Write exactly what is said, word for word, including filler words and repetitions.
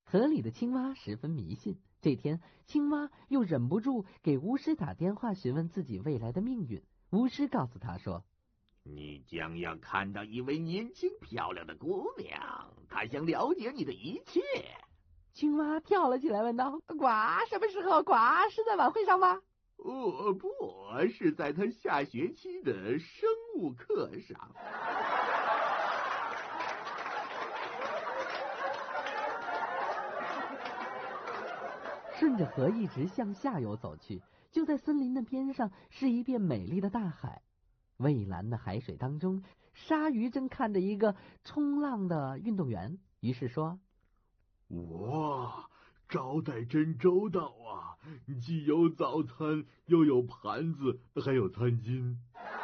河里的青蛙十分迷信。这天，青蛙又忍不住给巫师打电话询问自己未来的命运。巫师告诉他说， 你将要看到一位年轻漂亮的姑娘，她想了解你的一切。 青蛙跳了起来问道，呱，什么时候？呱，是在晚会上吗？ 哦，不是在她下学期的生物课上。 顺着河一直向下游走去，就在森林的边上是一片美丽的大海。蔚蓝的海水当中，鲨鱼正看着一个冲浪的运动员，于是说， 哇，招待真周到啊，既有早餐，又有盘子，还有餐巾。